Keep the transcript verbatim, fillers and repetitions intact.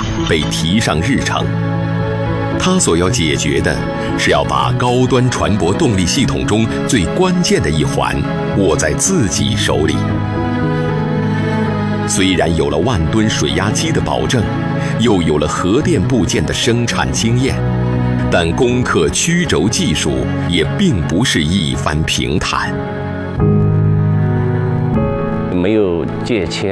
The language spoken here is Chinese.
划被提上日程。它所要解决的是要把高端船舶动力系统中最关键的一环握在自己手里。虽然有了万吨水压机的保证，又有了核电部件的生产经验，但攻克曲轴技术也并不是一帆平坦。 没有借钱，